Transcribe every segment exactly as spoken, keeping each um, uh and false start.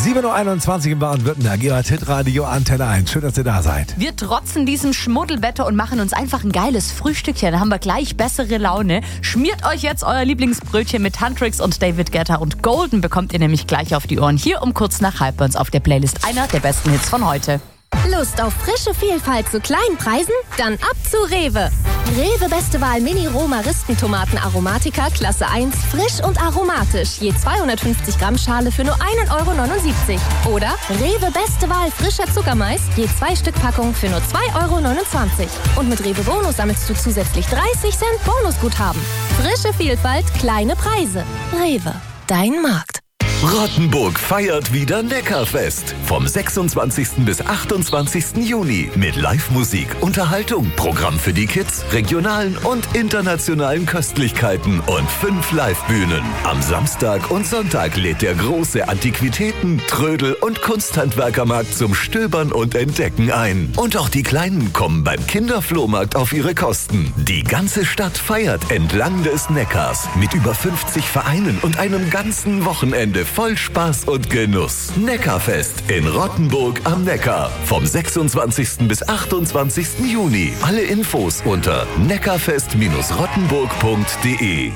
sieben Uhr einundzwanzig in Baden-Württemberg. Ihr hört Hitradio Antenne eins. Schön, dass ihr da seid. Wir trotzen diesem Schmuddelwetter und machen uns einfach ein geiles Frühstückchen. Da haben wir gleich bessere Laune. Schmiert euch jetzt euer Lieblingsbrötchen mit Huntrix und David Guetta und Golden bekommt ihr nämlich gleich auf die Ohren. Hier um kurz nach halb bei uns auf der Playlist. Einer der besten Hits von heute. Lust auf frische Vielfalt zu kleinen Preisen? Dann ab zu Rewe. Rewe Beste Wahl Mini Roma-Ristentomaten Aromatica Klasse eins, frisch und aromatisch. Je zweihundertfünfzig Gramm Schale für nur ein Euro neunundsiebzig. Oder Rewe Beste Wahl frischer Zuckermais, je zwei Stück Packung für nur zwei Euro neunundzwanzig. Und mit Rewe Bonus sammelst du zusätzlich dreißig Cent Bonusguthaben. Frische Vielfalt, kleine Preise. Rewe, dein Markt. Rottenburg feiert wieder Neckarfest. Vom sechsundzwanzigsten bis achtundzwanzigsten Juni. Mit Live-Musik, Unterhaltung, Programm für die Kids, regionalen und internationalen Köstlichkeiten und fünf Live-Bühnen. Am Samstag und Sonntag lädt der große Antiquitäten-, Trödel- und Kunsthandwerkermarkt zum Stöbern und Entdecken ein. Und auch die Kleinen kommen beim Kinderflohmarkt auf ihre Kosten. Die ganze Stadt feiert entlang des Neckars. Mit über fünfzig Vereinen und einem ganzen Wochenende voll Spaß und Genuss. Neckarfest in Rottenburg am Neckar. Vom sechsundzwanzigsten bis achtundzwanzigsten Juni. Alle Infos unter neckarfest rottenburg punkt de.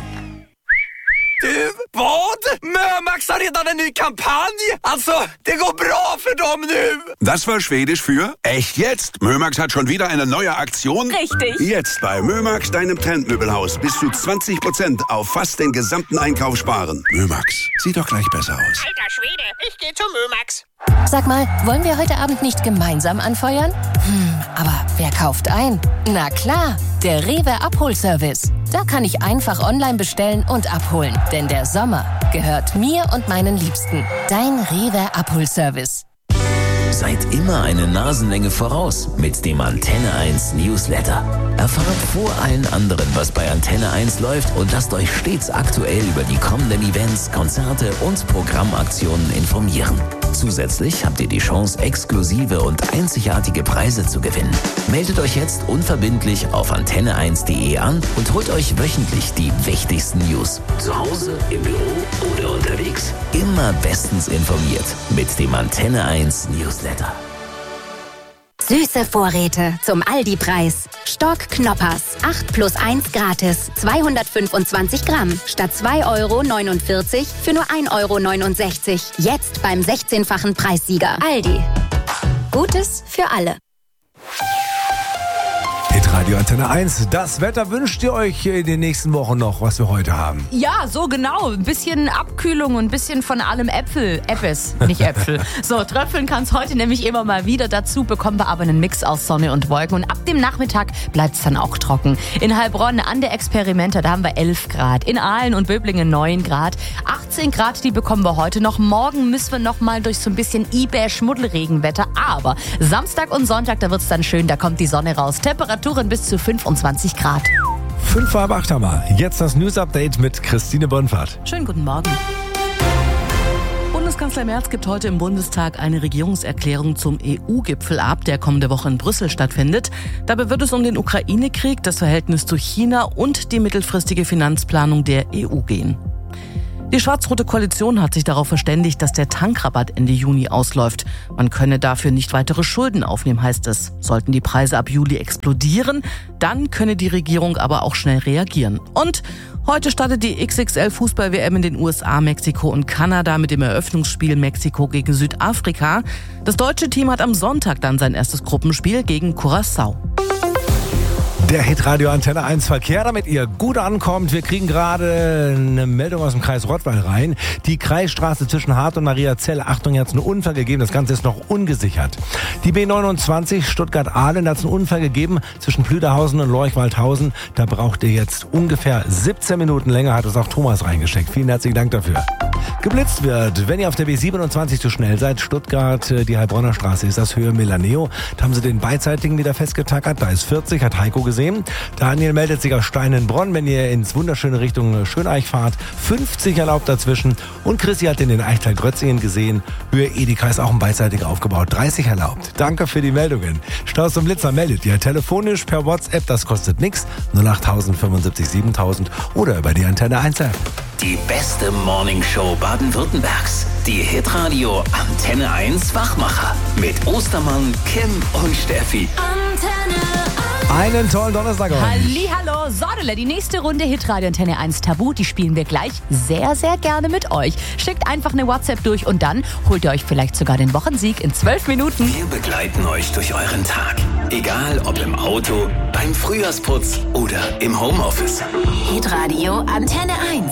Du, vad? Mömax har redan en ny kampanj. Alltså, det går bra för dem nu. Das war Schwedisch für echt jetzt. Mömax hat schon wieder eine neue Aktion. Richtig. Jetzt bei Mömax, deinem Trendmöbelhaus, bis zu zwanzig Prozent auf fast den gesamten Einkauf sparen. Mömax, sieht doch gleich besser aus. Alter Schwede, ich geh zu Mömax. Sag mal, wollen wir heute Abend nicht gemeinsam anfeuern? Hm, aber wer kauft ein? Na klar, der Rewe Abholservice. Da kann ich einfach online bestellen und abholen. Denn der Sommer gehört mir und meinen Liebsten. Dein Rewe Abholservice. Seid immer eine Nasenlänge voraus mit dem Antenne eins Newsletter. Erfahrt vor allen anderen, was bei Antenne eins läuft und lasst euch stets aktuell über die kommenden Events, Konzerte und Programmaktionen informieren. Zusätzlich habt ihr die Chance, exklusive und einzigartige Preise zu gewinnen. Meldet euch jetzt unverbindlich auf antenne eins punkt de an und holt euch wöchentlich die wichtigsten News. Zu Hause, im Büro oder unterwegs. Immer bestens informiert mit dem Antenne eins Newsletter. Süße Vorräte zum Aldi-Preis. Stock Knoppers, acht plus eins gratis, zweihundertfünfundzwanzig Gramm, statt zwei Euro neunundvierzig für nur ein Euro neunundsechzig. Jetzt beim sechzehnfachen Preissieger. Aldi. Gutes für alle. Hitradio Antenne eins. Das Wetter wünscht ihr euch in den nächsten Wochen noch, was wir heute haben? Ja, so genau. Ein bisschen Abkühlung und ein bisschen von allem Äpfel. Äppes, nicht Äpfel. So, tröpfeln kann es heute nämlich immer mal wieder. Dazu bekommen wir aber einen Mix aus Sonne und Wolken. Und ab dem Nachmittag bleibt es dann auch trocken. In Heilbronn an der Experimenta, da haben wir elf Grad. In Aalen und Böblingen neun Grad. achtzehn Grad, die bekommen wir heute noch. Morgen müssen wir noch mal durch so ein bisschen Ibär-Schmuddelregenwetter. Aber Samstag und Sonntag, da wird es dann schön. Da kommt die Sonne raus. Temperaturen bis zu fünfundzwanzig Grad. Fünf vor halb acht haben wir. Jetzt das News-Update mit Christine Bonfahrt. Schönen guten Morgen. Bundeskanzler Merz gibt heute im Bundestag eine Regierungserklärung zum E U-Gipfel ab, der kommende Woche in Brüssel stattfindet. Dabei wird es um den Ukraine-Krieg, das Verhältnis zu China und die mittelfristige Finanzplanung der E U gehen. Die schwarz-rote Koalition hat sich darauf verständigt, dass der Tankrabatt Ende Juni ausläuft. Man könne dafür nicht weitere Schulden aufnehmen, heißt es. Sollten die Preise ab Juli explodieren, dann könne die Regierung aber auch schnell reagieren. Und heute startet die X X L-Fußball-W M in den U S A, Mexiko und Kanada mit dem Eröffnungsspiel Mexiko gegen Südafrika. Das deutsche Team hat am Sonntag dann sein erstes Gruppenspiel gegen Curaçao. Der Hitradio Antenne eins Verkehr, damit ihr gut ankommt. Wir kriegen gerade eine Meldung aus dem Kreis Rottweil rein. Die Kreisstraße zwischen Hart und Mariazell. Achtung, hier hat es einen Unfall gegeben. Das Ganze ist noch ungesichert. Die B neunundzwanzig Stuttgart-Ahlen, da hat es einen Unfall gegeben zwischen Plüderhausen und Lorch-Waldhausen. Da braucht ihr jetzt ungefähr siebzehn Minuten länger, hat es auch Thomas reingesteckt. Vielen herzlichen Dank dafür. Geblitzt wird, wenn ihr auf der B siebenundzwanzig zu schnell seid, Stuttgart, die Heilbronner Straße, ist das Höhe Milaneo. Da haben sie den beidseitigen wieder festgetackert. Da ist vierzig, hat Heiko gesehen. Daniel meldet sich aus Steinenbronn, wenn ihr ins wunderschöne Richtung Schöneich fahrt. fünfzig erlaubt dazwischen. Und Chrissy hat in den Eichtal Grötzingen gesehen. Höhe Edeka ist auch ein beidseitig aufgebaut. dreißig erlaubt. Danke für die Meldungen. Staus und Blitzer meldet ihr telefonisch per WhatsApp. Das kostet nichts. null acht fünfundsiebzig siebentausend oder über die Antenne eins App. Die beste Morningshow Baden-Württembergs. Die Hitradio Antenne eins Wachmacher. Mit Ostermann, Kim und Steffi. Antenne eins. Einen tollen Donnerstag euch. Hallihallo, Sodele, die nächste Runde Hitradio Antenne eins Tabu, die spielen wir gleich sehr, sehr gerne mit euch. Schickt einfach eine WhatsApp durch und dann holt ihr euch vielleicht sogar den Wochensieg in zwölf Minuten. Wir begleiten euch durch euren Tag. Egal ob im Auto, beim Frühjahrsputz oder im Homeoffice. Hitradio Antenne eins.